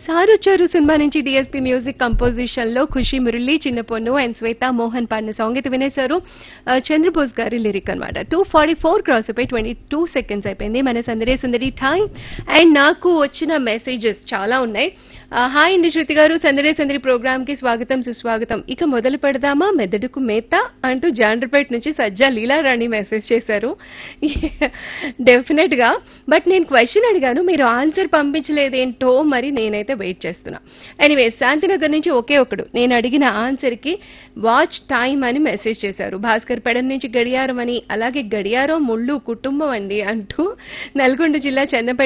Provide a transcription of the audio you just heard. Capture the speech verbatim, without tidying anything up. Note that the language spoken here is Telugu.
సారొచ్చారు సినిమా నుంచి డిఎస్పీ మ్యూజిక్ కంపోజిషన్ లో ఖుషి మురళి చిన్న పొన్ను అండ్ శ్వేత మోహన్ పాడిన సాంగ్ అయితే వినేశారు. ఆ, చంద్రబోస్ గారి లిరిక్ అనమాట. టూ ఫార్టీ ఫోర్ క్రాస్ అయిపోయి ట్వంటీ టూ సెకండ్స్ అయిపోయింది మన సందడి సందడి టైం. అండ్ నాకు వచ్చిన మెసేజెస్ చాలా ఉన్నాయి. ఆ, హాయ్ అండి శృతి గారు, సందడి సందడి ప్రోగ్రామ్ కి స్వాగతం సుస్వాగతం. ఇక మొదలు పెడదామా మెదడుకు మేత అంటూ జాండ్రపేట నుంచి సజ్జా లీలారాణి మెసేజ్ చేశారు. డెఫినెట్ గా బట్ నేను క్వశ్చన్ అడిగాను, మీరు ఆన్సర్ పంపించలేదేంటో మరి నేనైతే వెయిట్ చేస్తున్నా. ఎనీవే శాంతినగర్ నుంచి ఒకే ఒకడు నేను అడిగిన ఆన్సర్ కి వాచ్ టైం అని మెసేజ్ చేశారు. భాస్కర్ పెడన్ నుంచి గడియారం అని, అలాగే గడియారం ముళ్ళు కుటుంబం అండి అంటూ నల్గొండ జిల్లా చందంపేట